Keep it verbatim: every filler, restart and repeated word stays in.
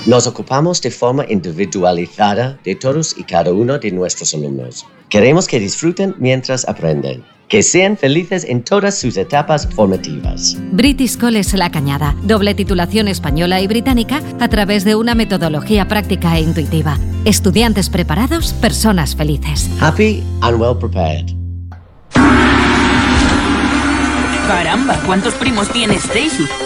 Nos ocupamos de forma individualizada de todos y cada uno de nuestros alumnos. Queremos que disfruten mientras aprenden. Que sean felices en todas sus etapas formativas. British College La Cañada. Doble titulación española y británica a través de una metodología práctica e intuitiva. Estudiantes preparados, personas felices. Happy and well prepared. Caramba, ¿cuántos primos tiene Stacy?